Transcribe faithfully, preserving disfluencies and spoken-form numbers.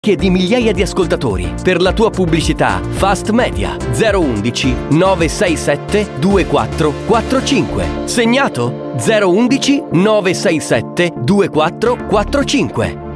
di migliaia di ascoltatori. Per la tua pubblicità, Fast Media zero undici nove sei sette due quattro quattro cinque. Segnato? zero undici nove sei sette due quattro quattro cinque.